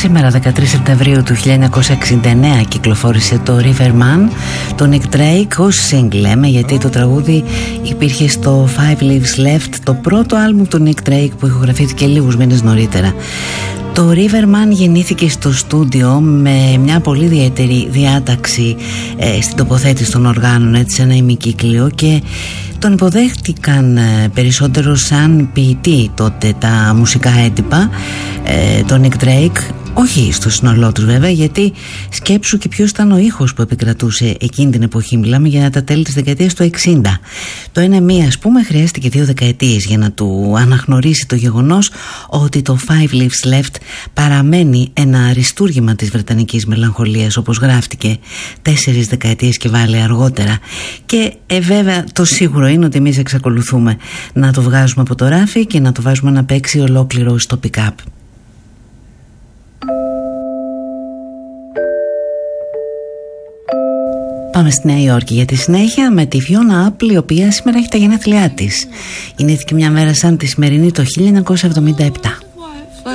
Σήμερα 13 Σεπτεμβρίου του 1969 κυκλοφόρησε το Riverman, το Nick Drake ως single, λέμε, γιατί το τραγούδι υπήρχε στο Five Leaves Left, το πρώτο άλμπουμ του Nick Drake που ηχογραφήθηκε λίγους μήνες νωρίτερα. Το Riverman γεννήθηκε στο στούντιο με μια πολύ ιδιαίτερη διάταξη στην τοποθέτηση των οργάνων, έτσι, σε ένα ημικύκλιο, και τον υποδέχτηκαν περισσότερο σαν ποιητή τότε τα μουσικά έντυπα, τον Nick Drake. Όχι στο σύνολό τους βέβαια, γιατί σκέψου και ποιος ήταν ο ήχος που επικρατούσε εκείνη την εποχή. Μιλάμε για τα τέλη της δεκαετίας του 60. Το NME, ας πούμε, χρειάστηκε 2 δεκαετίες για να του αναγνωρίσει το γεγονός ότι το Five Leaves Left παραμένει ένα αριστούργημα της βρετανικής μελαγχολίας, όπως γράφτηκε 4 δεκαετίες και βάλε αργότερα. Και βέβαια το σίγουρο είναι ότι εμείς εξακολουθούμε να το βγάζουμε από το ράφι και να το βάζουμε να παίξει ολόκληρο στο pick-up. Πάμε στη Νέα Υόρκη για τη συνέχεια με τη Fiona Apple, η οποία σήμερα έχει τα γενέθλιά της. Γεννήθηκε μια μέρα σαν τη σημερινή το 1977.